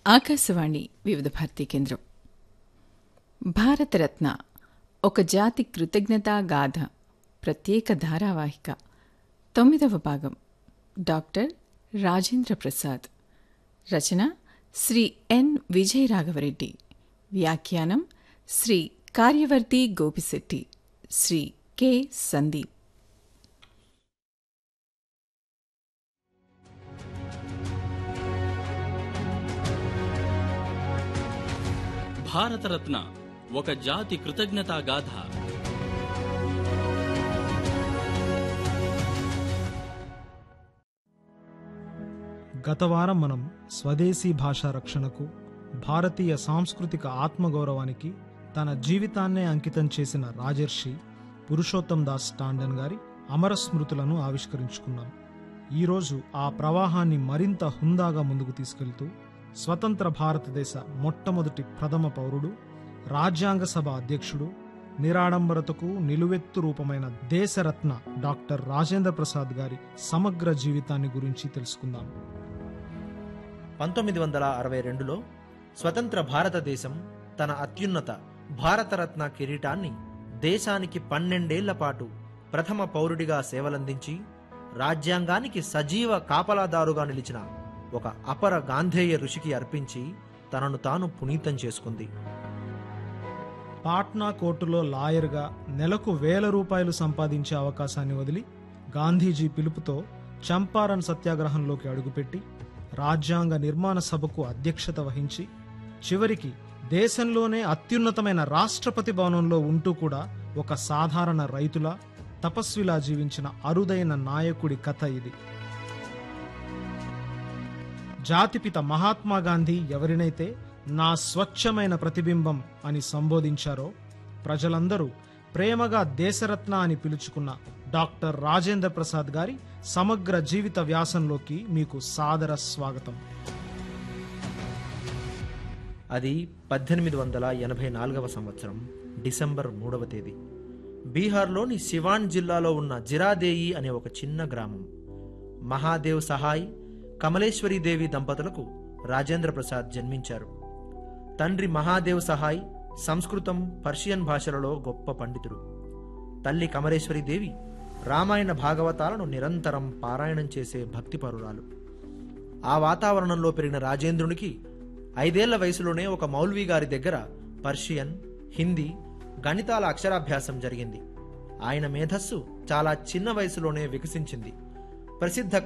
ఆకాశవాణి వివిధ భారతీ కేంద్రం. భారతరత్న ఒక జాతి కృతజ్ఞతా గాథ ప్రత్యేక ధారావాహిక 9వ భాగం. డాక్టర్ రాజేంద్ర ప్రసాద్. రచన శ్రీ ఎన్ విజయరాఘవరెడ్డి. వ్యాఖ్యానం శ్రీ కార్యవర్తి గోపిశెట్టి, శ్రీ కె సందీప్. భారతరత్న ఒక జాతి కృతజ్ఞతా గాథ. గత వారం మనం స్వదేశీ భాషా రక్షణకు, భారతీయ సాంస్కృతిక ఆత్మగౌరవానికి తన జీవితాన్నే అంకితం చేసిన రాజర్షి పురుషోత్తం దాస్ టాండన్ గారి అమర స్మృతులను ఆవిష్కరించుకున్నాం. ఈరోజు ఆ ప్రవాహాన్ని మరింత హుందాగా ముందుకు తీసుకెళ్తూ స్వతంత్ర భారతదేశ మొట్టమొదటి ప్రథమ పౌరుడు, రాజ్యాంగ సభ అధ్యక్షుడు, నిరాడంబరతకు నిలువెత్తు రూపమైన దేశరత్న డాక్టర్ రాజేంద్ర ప్రసాద్ గారి సమగ్ర జీవితాన్ని గురించి తెలుసుకుందాం. 1962లో స్వతంత్ర భారతదేశం తన అత్యున్నత భారతరత్న కిరీటాన్ని దేశానికి 12 ఏళ్ల పాటు ప్రథమ పౌరుడిగా సేవలందించి రాజ్యాంగానికి సజీవ కాపలాదారుగా నిలిచిన ఒక అపర గాంధేయ ఋషికి అర్పించి తనను తాను పునీతం చేసుకుంది. పాట్నా కోర్టులో లాయర్గా నెలకు 1000 రూపాయలు సంపాదించే అవకాశాన్ని వదిలి గాంధీజీ పిలుపుతో చంపారన్ సత్యాగ్రహంలోకి అడుగుపెట్టి రాజ్యాంగ నిర్మాణ సభకు అధ్యక్షత వహించి చివరికి దేశంలోనే అత్యున్నతమైన రాష్ట్రపతి భవనంలో ఉంటూ కూడా ఒక సాధారణ రైతులా, తపస్విలా జీవించిన అరుదైన నాయకుడి కథ ఇది. జాతిపిత మహాత్మా గాంధీ ఎవరినైతే నా స్వచ్ఛమైన ప్రతిబింబం అని సంబోధించారో ప్రజలందరూ ప్రేమగా దేశరత్న అని పిలుచుకున్న డాక్టర్ రాజేంద్ర ప్రసాద్ గారి సమగ్ర జీవిత వ్యాసంలోకి మీకు సాదర స్వాగతం. అది 1884వ సంవత్సరం డిసెంబర్ 3వ తేదీ. బీహార్లోని సివాన్ జిల్లాలో ఉన్న జిరాదేయి అనే ఒక చిన్న గ్రామం. మహాదేవ్ సహాయ్, కమలేశ్వరీదేవి దంపతులకు రాజేంద్ర ప్రసాద్ జన్మించారు. తండ్రి మహాదేవ్ సహాయ్ సంస్కృతం, పర్షియన్ భాషలలో గొప్ప పండితుడు. తల్లి కమలేశ్వరీదేవి రామాయణ భాగవతాలను నిరంతరం పారాయణం చేసే భక్తిపరురాలు. ఆ వాతావరణంలో పెరిగిన రాజేంద్రునికి 5 ఏళ్ల వయసులోనే ఒక మౌల్వీ గారి దగ్గర పర్షియన్, హిందీ, గణితాల అక్షరాభ్యాసం జరిగింది. ఆయన మేధస్సు చాలా చిన్న వయసులోనే వికసించింది. ప్రసిద్ధ